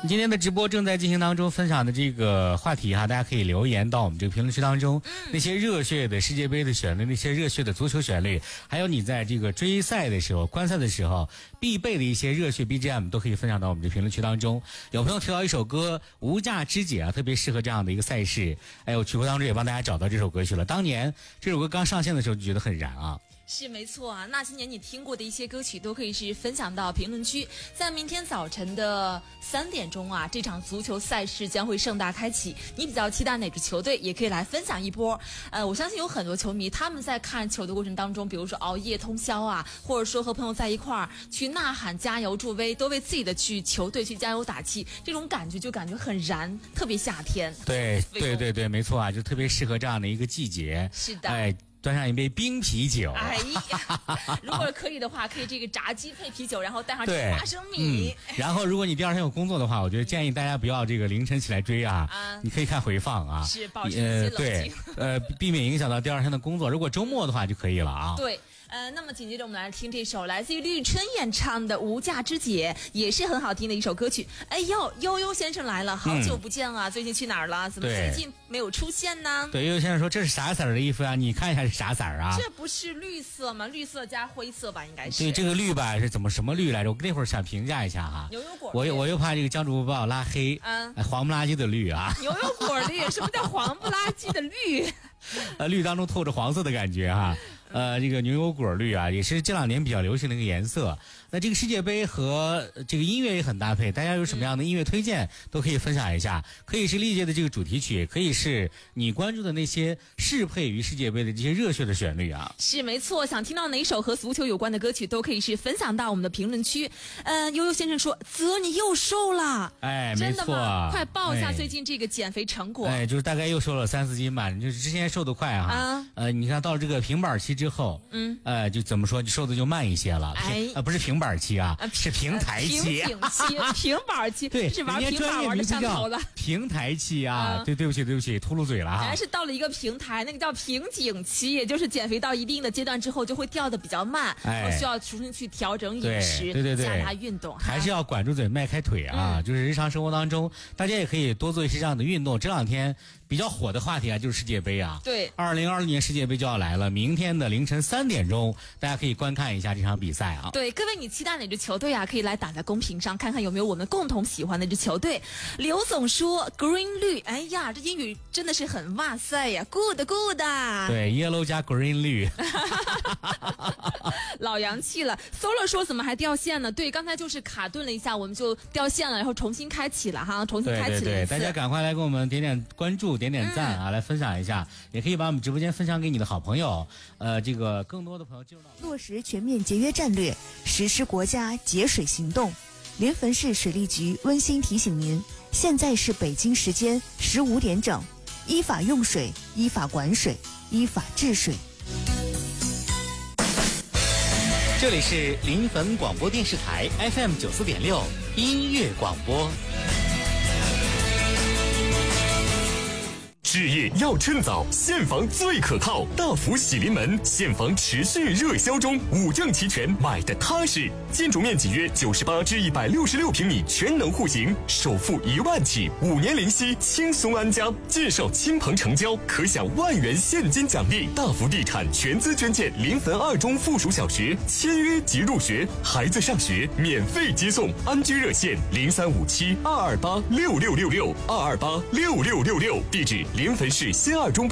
今天的直播正在进行当中，分享的这个话题哈，大家可以留言到我们这个评论区当中。那些热血的世界杯的旋律，那些热血的足球旋律，还有你在这个追赛的时候、观赛的时候必备的一些热血 BGM， 都可以分享到我们这评论区当中。有朋友提到一首歌《无价之姐》啊，特别适合这样的一个赛事。哎，我曲库当中也帮大家找到这首歌曲了。当年这首歌刚上线的时候就觉得很燃啊。 是没错啊，那些年你听过的一些歌曲都可以是分享到评论区。在明天早晨的3点钟啊，这场足球赛事将会盛大开启。你比较期待哪支球队，也可以来分享一波。我相信有很多球迷他们在看球的过程当中，比如说熬夜通宵啊，或者说和朋友在一块儿去呐喊加油助威，都为自己的球队去加油打气，这种感觉就感觉很燃，特别夏天。 对，没错啊，就特别适合这样的一个季节。 是的。 哎，端上一杯冰啤酒。 哎呀，如果可以的话，可以这个炸鸡配啤酒，然后带上这花生米。 然后，如果你第二天有工作的话，我觉得建议大家不要这个凌晨起来追啊，你可以看回放啊， 是保持一些冷静， 避免影响到第二天的工作。如果周末的话就可以了啊。 对。那么紧接着我们来听这首来自于绿春演唱的《无价之姐》，也是很好听的一首歌曲。哎呦，悠悠先生来了，好久不见啊！最近去哪儿了？怎么最近没有出现呢？ 对，悠悠先生说这是啥色的衣服啊？你看一下是啥色啊？ 这不是绿色吗？绿色加灰色吧，应该是。 对，这个绿吧是什么绿来着？我那会儿想评价一下哈。 牛油果。 我又怕这个江主播把我拉黑。黄不拉几的绿啊。 牛油果绿，什么叫黄不拉几的绿？ 绿当中透着黄色的感觉哈。这个牛油果绿啊，也是这2年比较流行的一个颜色。那这个世界杯和这个音乐也很搭配，大家有什么样的音乐推荐都可以分享一下，可以是历届的这个主题曲，也可以是你关注的那些适配于世界杯的这些热血的旋律啊。 是没错，想听到哪首和足球有关的歌曲都可以是分享到我们的评论区。悠悠先生说，泽你又瘦了。 哎， 真的吗？ 没错， 快报一下最近这个减肥成果。 就是大概又瘦了3-4斤吧，就是之前瘦得快啊。你看到了这个平板期之后，就怎么说，就瘦的就慢一些了。不是平板期啊，是平台期。 平板期， 对， 是玩平板玩的上头了。 平台期啊，对不起，秃噜嘴了哈。 原来是到了一个平台，那个叫瓶颈期，也就是减肥到一定的阶段之后就会掉的比较慢，需要重新去调整饮食， 对， 加大运动， 还是要管住嘴，迈开腿啊。就是日常生活当中，大家也可以多做一些这样的运动。这2天比较火的话题啊，就是世界杯啊。 对 ，2020年世界杯就要来了，明天的凌晨3点钟，大家可以观看一下这场比赛啊。 对，各位你期待哪支球队啊？可以来打在公屏上，看看有没有我们共同喜欢的一支球队。刘总说 Green 绿，哎呀，这英语真的是很哇塞呀 ，good。 对 ，Yellow 加 Green 绿。 老洋气了。Solo 说怎么还掉线呢？对，刚才就是卡顿了一下，我们就掉线了，然后重新开启了哈，重新开启了一次。 对，大家赶快来给我们点点关注，点点赞啊，来分享一下，也可以把我们直播间分享给你的好朋友。这个更多的朋友进入到落实全面节约战略，实施国家节水行动。临汾市水利局温馨提醒您，现在是北京时间15点整，依法用水，依法管水，依法治水。 这里是临汾广播电视台 FM 94.6音乐广播。 置业要趁早，现房最可靠。大福喜临门，现房持续热销中，5证齐全，买的踏实。建筑面积约98至166平米，全能户型，首付1万起，5年零息，轻松安家。介绍亲朋成交，可享1万元现金奖励。大福地产全资捐建临汾2中附属小学，签约即入学，孩子上学免费接送。安居热线035722826666，2286666，地址临汾市新2中北。